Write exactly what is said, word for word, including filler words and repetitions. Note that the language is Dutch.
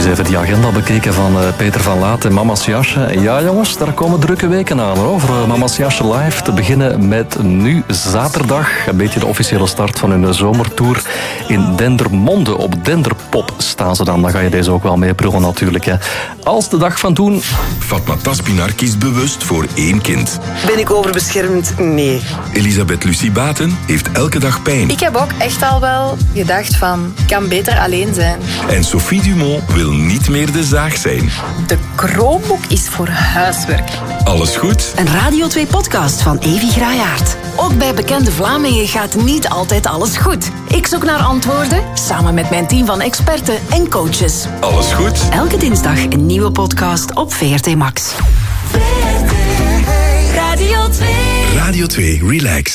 Even die agenda bekeken van uh, Peter van Laat en Mama's Jasje. Ja jongens, daar komen drukke weken aan hoor. Voor uh, Mama's Jasje live te beginnen met nu zaterdag. Een beetje de officiële start van hun zomertour in Dendermonde. Op Denderpop staan ze dan. Dan ga je deze ook wel mee brullen natuurlijk. Hè. Als de dag van toen... Fatma Taspinar kiest bewust voor één kind. Ben ik overbeschermd? Nee. Elisabeth Lucie Baten heeft elke dag pijn. Ik heb ook echt al wel gedacht van, ik kan beter alleen zijn. En Sophie Dumont wil niet meer de zaag zijn. De Chromebook is voor huiswerk. Alles goed? Een Radio twee podcast van Evi Graayaert. Ook bij Bekende Vlamingen gaat niet altijd alles goed. Ik zoek naar antwoorden, samen met mijn team van experten en coaches. Alles goed? Elke dinsdag een nieuwe podcast op V R T Max. Radio twee, relax.